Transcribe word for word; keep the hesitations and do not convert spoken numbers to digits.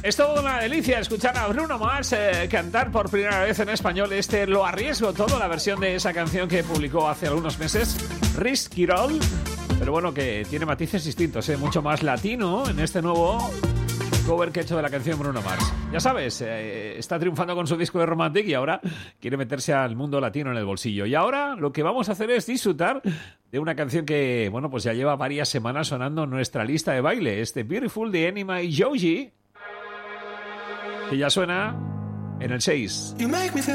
Es todo una delicia escuchar a Bruno Mars eh, cantar por primera vez en español este Lo Arriesgo Todo, la versión de esa canción que publicó hace algunos meses Risk It All, pero bueno, que tiene matices distintos, eh, mucho más latino en este nuevo cover que ha hecho de la canción Bruno Mars. Ya sabes, eh, está triunfando con su disco de Romantic y ahora quiere meterse al mundo latino en el bolsillo. Y ahora lo que vamos a hacer es disfrutar de una canción que, bueno, pues ya lleva varias semanas sonando en nuestra lista de baile, este Beautiful de Enima y Joji, que ya suena en el seis.